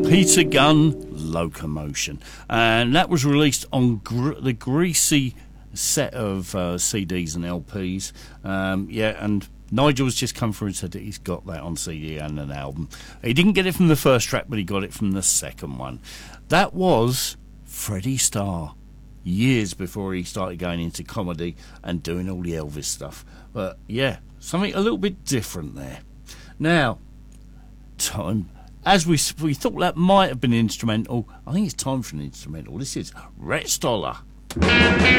Peter Gunn, Locomotion. And that was released on the Greasy set of CDs and LPs. And Nigel's just come through and said that he's got that on CD and an album. He didn't get it from the first track, but he got it from the second one. That was Freddie Starr, years before he started going into comedy and doing all the Elvis stuff. But yeah, something a little bit different there. Now, time, as we thought that might have been instrumental, I think it's time for an instrumental. This is Rex Dollar.